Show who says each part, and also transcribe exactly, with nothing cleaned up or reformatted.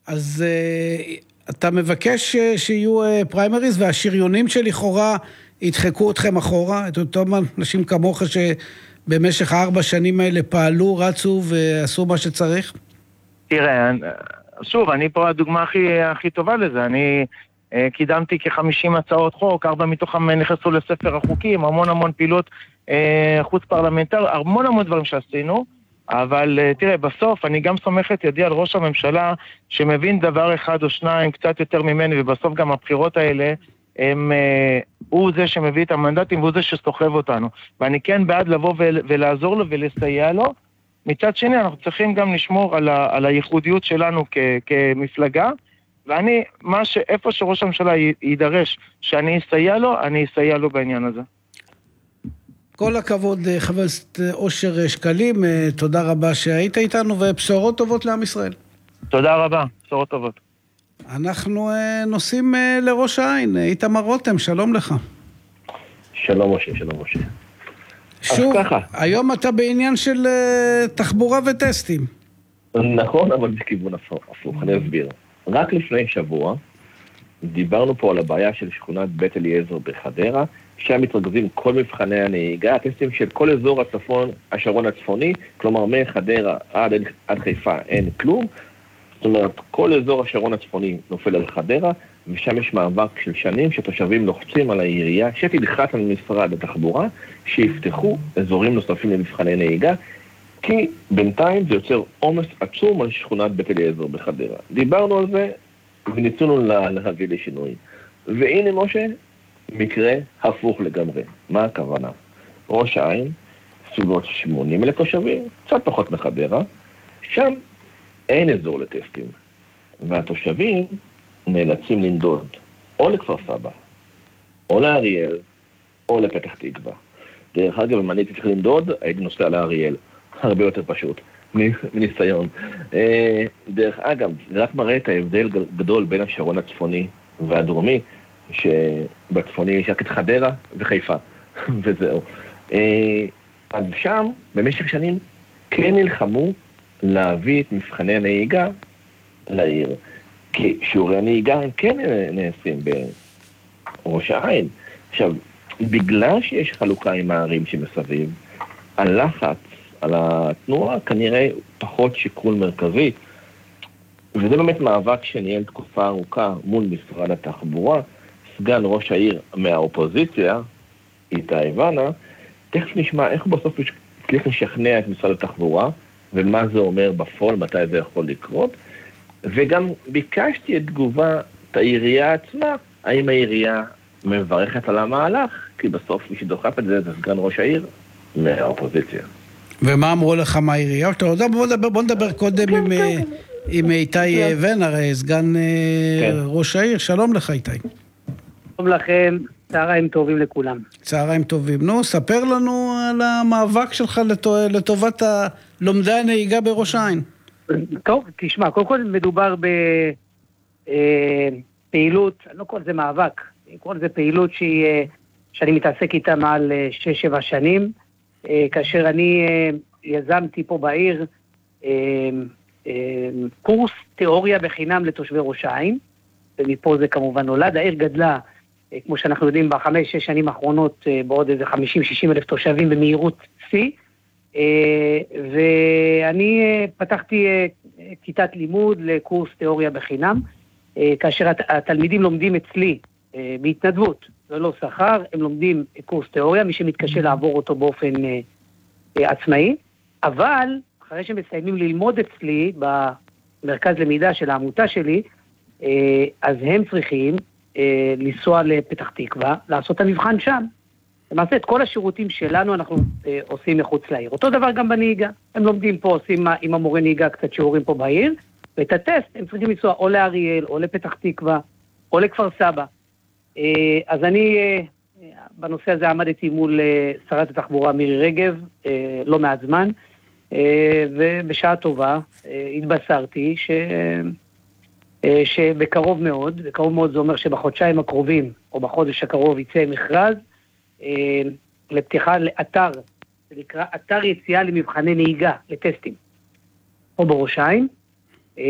Speaker 1: אז אתה מבקש שיהיו פריימריז, והשריונים שלכאורה ידחקו אתכם אחורה, את אותם אנשים כמוך שבמשך הארבע שנים האלה פעלו, רצו ועשו מה שצריך?
Speaker 2: תראה, שוב, אני פה הדוגמה הכי, הכי טובה לזה. אני אה, קידמתי כ-חמישים הצעות חוק, ארבע מתוכם נכנסו לספר החוקים, המון המון פעילות אה, חוץ פרלמנטר, המון המון דברים שעשינו, אבל אה, תראה, בסוף אני גם סומך את ידי על ראש הממשלה, שמבין דבר אחד או שניים קצת יותר ממני, ובסוף גם הבחירות האלה, הם, אה, הוא זה שמביא את המנדטים, והוא זה שסוחב אותנו. ואני כן בעד לבוא ולעזור לו ולסייע לו. מצד שני, אנחנו צריכים גם לשמור על, ה, על הייחודיות שלנו כ, כמפלגה, ואני, מה ש, איפה שראש הממשלה יידרש שאני אסייע לו, אני אסייע לו בעניין הזה.
Speaker 1: כל הכבוד, חבר הכנסת אושר שקלים, תודה רבה שהיית איתנו, ובשורות טובות לעם ישראל.
Speaker 2: תודה רבה, בשורות טובות.
Speaker 1: אנחנו נוסעים לראש העין, איתמר רותם, שלום לך.
Speaker 3: שלום משה, שלום משה.
Speaker 1: שוב, היום אתה בעניין של uh, תחבורה וטסטים.
Speaker 3: נכון, אבל בכיוון הפוך, אני אסביר. רק לפני שבוע דיברנו פה על הבעיה של שכונת בית אליעזר בחדרה, שם מתרכזים כל מבחני הנהיגה, הטסטים של כל אזור הצפון, השרון הצפוני, כלומר מחדרה עד, עד חיפה אין כלום, זאת אומרת כל אזור השרון הצפוני נופל על חדרה, ושם יש מאבק של שנים שתושבים לוחצים על העירייה, שתלחץ על משרד התחבורה, שיפתחו אזורים נוספים למבחני נהיגה, כי בינתיים זה יוצר עומס עצום על שכונת בית אליעזר בחדרה. דיברנו על זה וניסינו להביא לשינוי. והנה משה, מקרה הפוך לגמרי. מה הכוונה? ראש העין, סביבות שמונים אלף תושבים, קצת פחות מחדרה, שם אין אזור לטסטים. והתושבים נאלצים לנדוד או לכפר סבא, או לאריאל, או לפתח תקווה. דרך אגב, אם אני צריך לנדוד, הייתי נוסע לאריאל. הרבה יותר פשוט, מניסיון. דרך אגב, זה רק מראה את ההבדל גדול בין השרון הצפוני והדרומי, שבצפוני יש רק את חדרה וחיפה, וזהו. אז שם, במשך שנים, כן נלחמו להביא את מבחני הנהיגה לעיר. כי שיעורי הנהיגה הם כן נעשים בראש העין. עכשיו, בגלל שיש חלוקה עם הערים שמסביב, הלחץ על התנועה כנראה פחות שיקול מרכזי, וזה באמת מאבק שניהל תקופה ארוכה מול משרד התחבורה, סגן ראש העיר מהאופוזיציה, איתי ונה, תכף נשמע איך בסוף הצליח לשכנע את משרד התחבורה, ומה זה אומר בפועל, מתי זה יכול לקרות, וגם ביקשתי את תגובה את העירייה עצמה, האם העירייה מברכת על המהלך, כי בסוף מי שדוחף את זה זה סגן ראש העיר מהאופוזיציה.
Speaker 1: ומה אמרו לך מהעירייה? בוא נדבר, בוא נדבר קודם עם, עם איתי ונה, סגן ראש העיר. שלום לך איתי.
Speaker 4: טוב לכם, צהריים טובים לכולם.
Speaker 1: צהריים טובים. נו, ספר לנו על המאבק שלך לטובת לומדי הנהיגה בראש העין.
Speaker 4: טוב, תשמע, קודם כל מדובר בפעילות, לא כל זה מאבק, כל זה פעילות שהיא, שאני מתעסק איתה מעל שש שבע שנים, כאשר אני יזמתי פה בעיר קורס תיאוריה בחינם לתושבי ראש העין, ומפה זה כמובן נולד. העיר גדלה, כמו שאנחנו יודעים, בחמש, שש שנים האחרונות, בעוד איזה חמישים שישים אלף תושבים במהירות שיא, ואני פתחתי כיתת לימוד לקורס תיאוריה בחינם, כאשר התלמידים לומדים אצלי בהתנדבות, זה לא שכר, הם לומדים קורס תיאוריה, מי שמתקשה לעבור אותו באופן עצמאי, אבל אחרי שמסיימים ללמוד אצלי במרכז למידה של העמותה שלי, אז הם צריכים לנסוע לפתח תקווה, לעשות את המבחן שם. למעשה את כל השירותים שלנו אנחנו אה, עושים מחוץ לעיר. אותו דבר גם בנהיגה. הם לומדים פה, עושים עם המורה נהיגה קצת שיעורים פה בעיר, ואת הטסט הם צריכים לנסוע או לאריאל, או לפתח תקווה, או לכפר סבא. אה, אז אני אה, בנושא הזה עמדתי מול אה, שרת התחבורה מירי רגב, אה, לא מעט זמן, אה, ובשעה טובה אה, התבשרתי ש... אה, שבקרוב מאוד, בקרוב מאוד זה אומר שבחודשיים הקרובים, או בחודש הקרוב יצא מכרז, לפתיחה לאתר, זה נקרא אתר יציאה למבחני נהיגה, לטסטים, פה בראש העין,